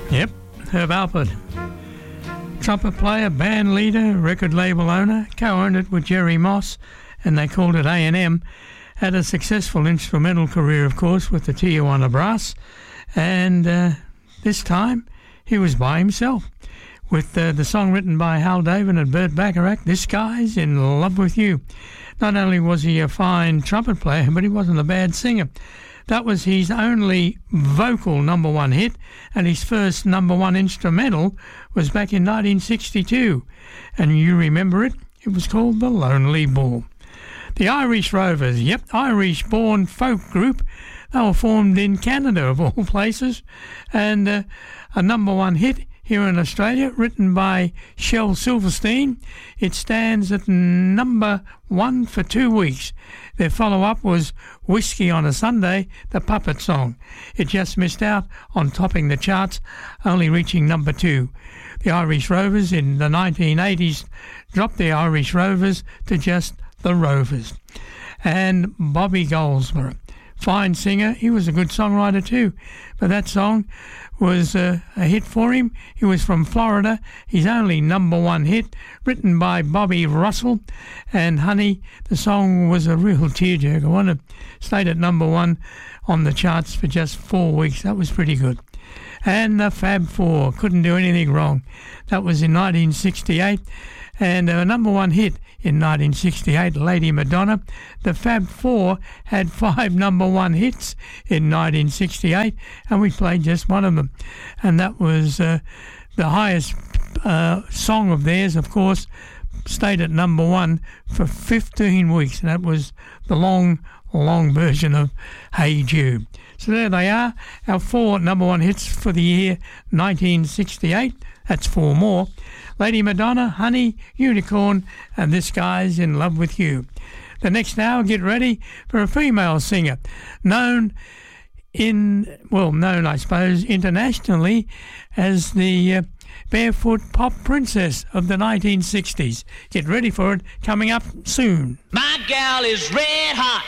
Yep, Herb Alpert. Trumpet player, band leader, record label owner, co-owned it with Jerry Moss, and they called it A&M. Had a successful instrumental career, of course, with the Tijuana Brass, and this time he was by himself with the song written by Hal David and Burt Bacharach, This Guy's in Love With You. Not only was he a fine trumpet player, but he wasn't a bad singer. That was his only vocal number one hit, and his first number one instrumental was back in 1962. And you remember it? It was called The Lonely Bull. The Irish Rovers, yep, Irish-born folk group. They were formed in Canada, of all places, and a number one hit here in Australia, written by Shel Silverstein. It stands at number one for 2 weeks. Their follow-up was Whiskey on a Sunday, the Puppet Song. It just missed out on topping the charts, only reaching number 2. The Irish Rovers in the 1980s dropped the Irish Rovers to just the Rovers. And Bobby Goldsboro, fine singer. He was a good songwriter too, but that song was a hit for him. He was from Florida. His only number one hit, written by Bobby Russell. And Honey, the song was a real tearjerker. It stayed at number one on the charts for just 4 weeks. That was pretty good. And the Fab Four, couldn't do anything wrong. That was in 1968. And a number one hit in 1968, Lady Madonna. The Fab Four had 5 number one hits in 1968, and we played just one of them. And that was the highest song of theirs, of course, stayed at number one for 15 weeks. And that was the long version of Hey Jude. So there they are, our 4 number one hits for the year 1968. That's 4 more. Lady Madonna, Honey, Unicorn, and This Guy's in Love With You. The next hour, get ready for a female singer, known I suppose, internationally as the barefoot pop princess of the 1960s. Get ready for it, coming up soon. My gal is red hot.